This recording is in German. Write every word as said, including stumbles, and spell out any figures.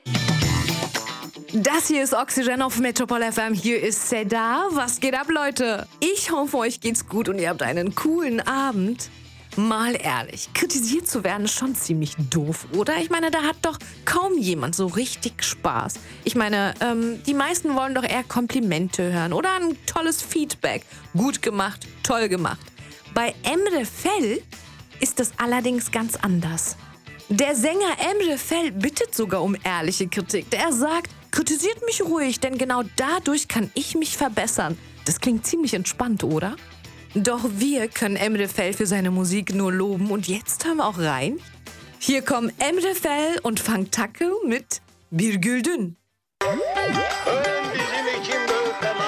Das hier ist Oxygen auf Metropol F M. Hier ist Seda. Was geht ab, Leute? Ich hoffe, euch geht's gut und ihr habt einen coolen Abend. Mal ehrlich, kritisiert zu werden ist schon ziemlich doof, oder? Ich meine, da hat doch kaum jemand so richtig Spaß. Ich meine, ähm, die meisten wollen doch eher Komplimente hören oder ein tolles Feedback. Gut gemacht, toll gemacht. Bei Emre Fel ist das allerdings ganz anders. Der Sänger Emre Fel bittet sogar um ehrliche Kritik. Er sagt, kritisiert mich ruhig, denn genau dadurch kann ich mich verbessern. Das klingt ziemlich entspannt, oder? Doch wir können Emre Fel für seine Musik nur loben. Und jetzt hören wir auch rein. Hier kommen Emre Fel und Funk Takke mit Bir Güldün. Ön bizim için gökler